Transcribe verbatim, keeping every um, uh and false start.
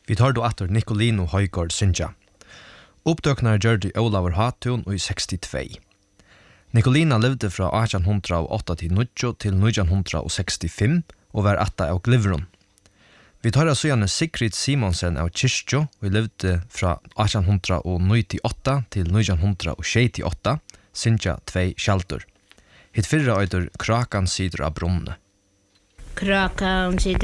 Vi tar då atter Nicolino Højgaard Sinja. Uppdøknar gjør de Olavur Hatun i sextiotvå. Nicolina levde fra arton oh åtta til nitton til nitton sextiofem og var atta av Glivron. Vi tar altså gjerne Sigrid Simonsen av Kyrkjo og levde fra arton nittioåtta til nitton sjuttioåtta, Sinja tvei skjaldur. Hitt fyrre øyder Krakan sider av Brunne. Krakan sitter